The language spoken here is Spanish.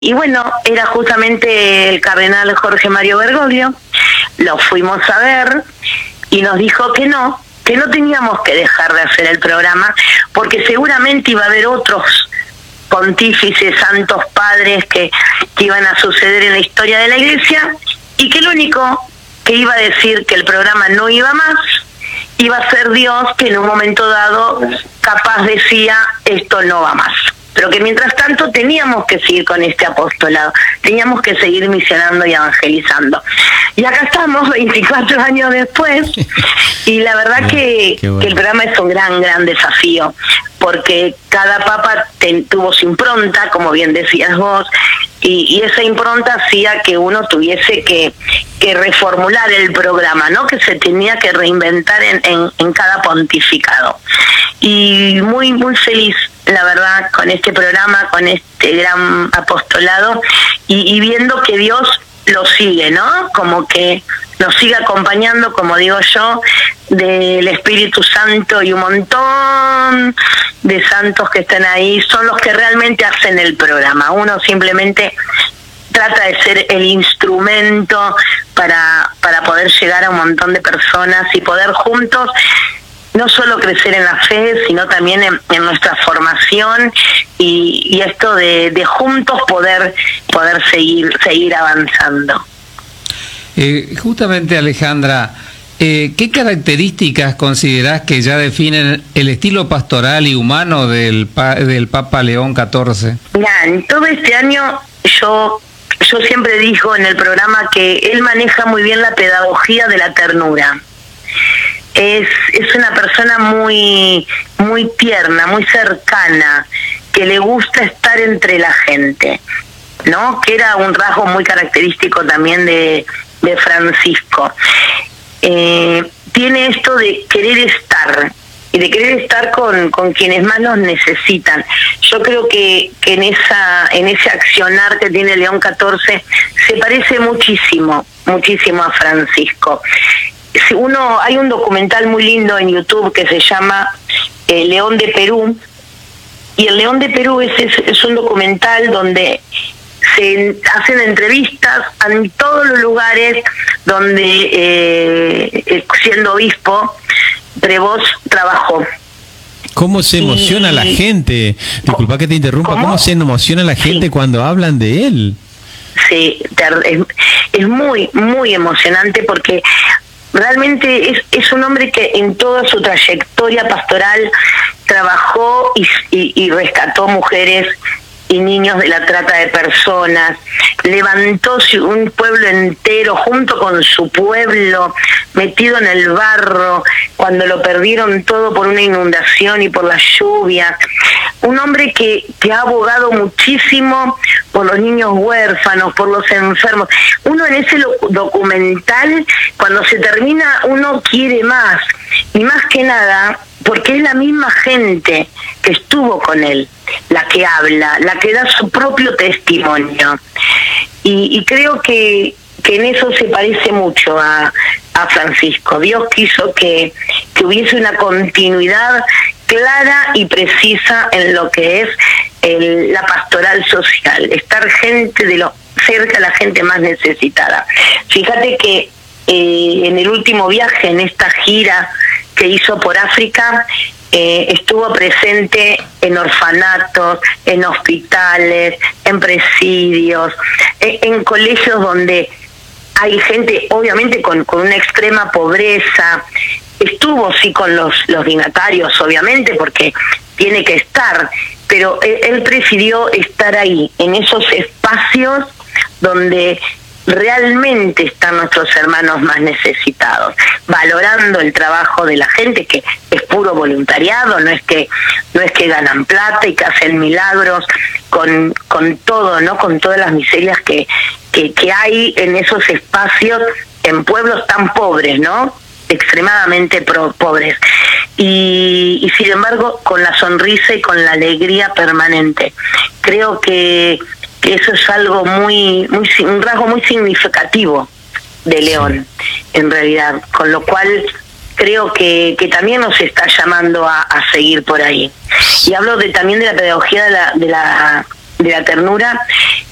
Y bueno, era justamente el cardenal Jorge Mario Bergoglio. Lo fuimos a ver y nos dijo que no teníamos que dejar de hacer el programa, porque seguramente iba a haber otros pontífices, santos padres que iban a suceder en la historia de la Iglesia, y que el único que iba a decir que el programa no iba más iba a ser Dios, que en un momento dado capaz decía esto no va más. Pero que mientras tanto teníamos que seguir con este apostolado, teníamos que seguir misionando y evangelizando. Y acá estamos 24 años después, y la verdad que el programa es un gran desafío, porque cada papa tuvo su impronta, como bien decías vos, y esa impronta hacía que uno tuviese que reformular el programa, ¿no? Que se tenía que reinventar en cada pontificado. Y muy feliz, la verdad, con este programa, con este gran apostolado, y viendo que Dios lo sigue, ¿no? Como que nos sigue acompañando, como digo yo, del Espíritu Santo, y un montón de santos que están ahí son los que realmente hacen el programa. Uno simplemente trata de ser el instrumento para poder llegar a un montón de personas y poder juntos no solo crecer en la fe, sino también en nuestra formación, y esto de juntos poder seguir avanzando. Justamente, Alejandra, ¿qué características considerás que ya definen el estilo pastoral y humano del Papa León XIV? Mira, en todo este año yo siempre digo en el programa que él maneja muy bien la pedagogía de la ternura. Es una persona muy tierna, muy cercana, que le gusta estar entre la gente, ¿no? Que era un rasgo muy característico también de Francisco. Tiene esto de querer estar, y de querer estar con quienes más nos necesitan. Yo creo que en ese accionar que tiene León XIV se parece muchísimo a Francisco. Hay un documental muy lindo en YouTube que se llama León de Perú, y el León de Perú es un documental donde se hacen entrevistas en todos los lugares donde siendo obispo Prevost trabajó. ¿Cómo se emociona la gente? Disculpa que te interrumpa. ¿Cómo se emociona la gente cuando hablan de él? Sí, es muy emocionante, porque realmente es un hombre que en toda su trayectoria pastoral trabajó y rescató mujeres y niños de la trata de personas, levantó un pueblo entero junto con su pueblo, metido en el barro, cuando lo perdieron todo por una inundación y por la lluvia. Un hombre que ha abogado muchísimo por los niños huérfanos, por los enfermos. Uno en ese documental, cuando se termina, uno quiere más, y más que nada porque es la misma gente que estuvo con él la que habla, la que da su propio testimonio, y creo que en eso se parece mucho a Francisco. Dios quiso que hubiese una continuidad clara y precisa en lo que es la pastoral social, estar cerca de la gente más necesitada. Fíjate que en el último viaje, en esta gira que hizo por África, estuvo presente en orfanatos, en hospitales, en presidios, en colegios donde hay gente obviamente con una extrema pobreza. Estuvo sí con los dignatarios, obviamente, porque tiene que estar, pero él prefirió estar ahí, en esos espacios donde realmente están nuestros hermanos más necesitados, valorando el trabajo de la gente, que es puro voluntariado, no es que ganan plata y que hacen milagros con todo, ¿no? Con todas las miserias que hay en esos espacios, en pueblos tan pobres, ¿no? Extremadamente pobres, y sin embargo con la sonrisa y con la alegría permanente. Creo que eso es algo un rasgo muy significativo de León, en realidad, con lo cual creo que también nos está llamando a seguir por ahí. Y hablo también de la pedagogía de la ternura.